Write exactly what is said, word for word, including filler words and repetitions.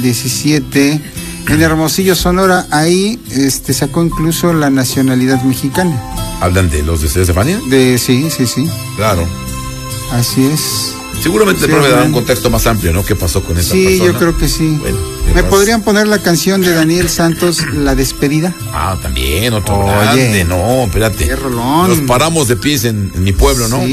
diecisiete, en Hermosillo, Sonora. Ahí este, sacó incluso la nacionalidad mexicana. ¿Hablan de los de Estefania? De, sí, sí, sí. Claro. Así es. Seguramente Sí, el programa da un bueno. contexto más amplio, ¿no? ¿Qué pasó con esa Sí, persona? yo creo que sí. Bueno, ¿Me más? podrían poner la canción de Daniel Santos, La Despedida? Ah, también, otro Oye. grande. No, espérate. Qué rolón. Nos paramos de pies en, en mi pueblo, ¿no? Sí.